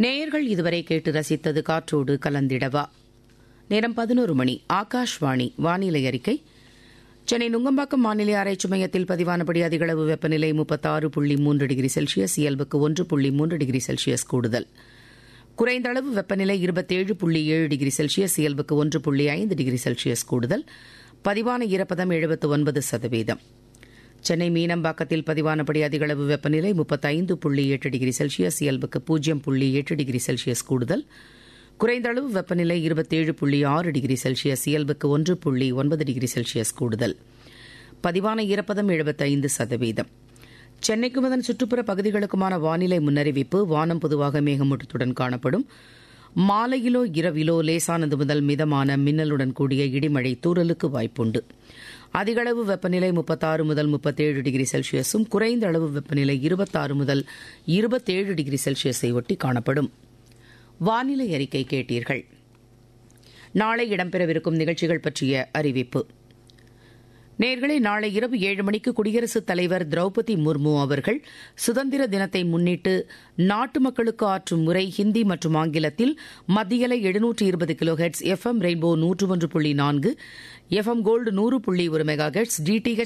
நேயர்கள் இதுவரை கேட்டு ரசித்தது காற்றோடு கலந்திடவா. நேரம் 11 மணி. ஆகாஷ்வாணி வானிலை அறிக்கை. சென்னை நுங்கம்பாக்கம் வானிலை ஆராய்ச்சி மையத்தில் பதிவானபடி அதிகளவு வெப்பநிலை 36.3 டிகிரி செல்சியஸ், இயல்புக்கு 1.3 டிகிரி செல்சியஸ் கூடுதல். குறைந்த அளவு வெப்பநிலை 27.7 டிகிரி செல்சியஸ், இயல்புக்கு 1.5 டிகிரி செல்சியஸ் கூடுதல். பதிவான ஈரப்பதம் 79%. சென்னை மீனம்பாக்கத்தில் பதிவானபடி அதிகளவு வெப்பநிலை 35.8 டிகிரி செல்சியஸ், இயல்புக்கு 0.8 டிகிரி செல்சியஸ் கூடுதல். குறைந்த அளவு வெப்பநிலை 27.6 டிகிரி செல்சியஸ், இயல்புக்கு 1.9 டிகிரி செல்சியஸ் கூடுதல். பதிவான ஈரப்பதம் 75%. சென்னைக்கும் அதன் சுற்றுப்புற பகுதிகளுக்குமான வானிலை முன்னறிவிப்பு. வானம் பொதுவாக மேகமூட்டத்துடன் காணப்படும். மாலையிலோ இரவிலோ லேசானது முதல் மிதமான மின்னலுடன் கூடிய இடிமழை தூறலுக்கு வாய்ப்புண்டு. அதிகளவு வெப்பநிலை 36 முதல் 37 டிகிரி செல்சியஸும், குறைந்த அளவு வெப்பநிலை 26 முதல் 27 டிகிரி செல்சியஸை ஒட்டி காணப்படும். வானிலை அறிக்கை கேட்டீர்கள். நாளை இடம்பெறவிருக்கும் நிகழ்ச்சிகள் பற்றிய அறிவிப்பு. நேயர்களே, நாளை இரவு 7 மணிக்கு குடியரசுத் தலைவர் திரௌபதி முர்மு அவர்கள் சுதந்திர தினத்தை முன்னிட்டு நாட்டு மக்களுக்கு ஆற்றும் உரை ஹிந்தி மற்றும் ஆங்கிலத்தில் மத்தியலை 720 kilo hertz, FM rainbow 101.4, FM gold 100.1 mega hertz, DTH